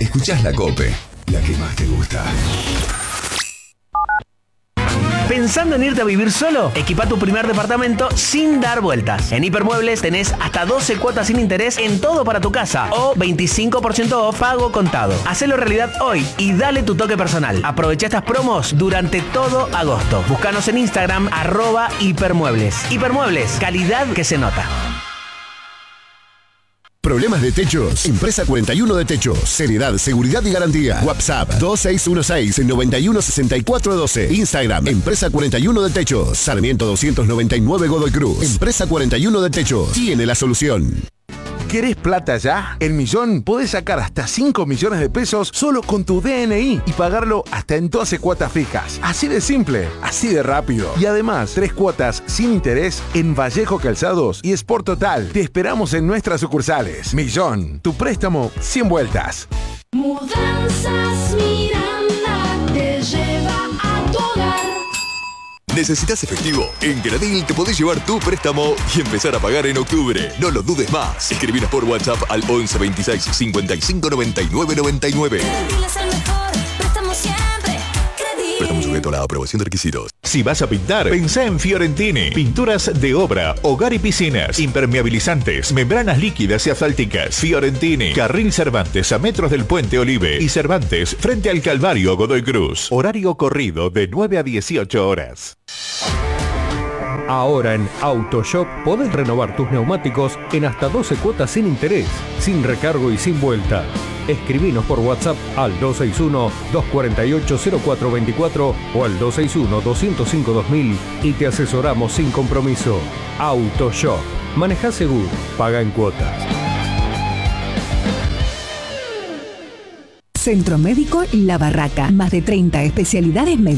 escuchás la COPE, la que más te gusta. ¿Pensando en irte a vivir solo? Equipa tu primer departamento sin dar vueltas. En Hipermuebles tenés hasta 12 cuotas sin interés en todo para tu casa o 25% off pago contado. Hacelo realidad hoy y dale tu toque personal. Aprovecha estas promos durante todo agosto. Búscanos en Instagram @hipermuebles. Hipermuebles, calidad que se nota. ¿Problemas de techos? Empresa 41 de Techos. Seriedad, seguridad y garantía. WhatsApp 2616-916412. Instagram Empresa 41 de Techos. Sarmiento 299 Godoy Cruz. Empresa 41 de Techos. Tiene la solución. ¿Querés plata ya? En Millón podés sacar hasta 5 millones de pesos solo con tu DNI y pagarlo hasta en 12 cuotas fijas. Así de simple, así de rápido. Y además, 3 cuotas sin interés en Vallejo Calzados y Sport Total. Te esperamos en nuestras sucursales. Millón, tu préstamo 100 vueltas. Mudanzas Miranda te lleva a tu hogar. ¿Necesitas efectivo? En Gradil te podés llevar tu préstamo y empezar a pagar en octubre. No lo dudes más. Escribinos por WhatsApp al 11 26 55 99 99. Gradil es el mejor préstamo siempre. Gradil. Préstamo sujeto a la aprobación de requisitos. Si vas a pintar, pensá en Fiorentini. Pinturas de obra, hogar y piscinas, impermeabilizantes, membranas líquidas y asfálticas. Fiorentini, Carril Cervantes a metros del Puente Olive y Cervantes frente al Calvario Godoy Cruz. Horario corrido de 9 a 18 horas. Ahora en AutoShop podés renovar tus neumáticos en hasta 12 cuotas sin interés, sin recargo y sin vuelta. Escribinos por WhatsApp al 261-248-0424 o al 261-205-2000 y te asesoramos sin compromiso. AutoShop. Manejá seguro. Paga en cuotas. Centro Médico La Barraca. Más de 30 especialidades médicas.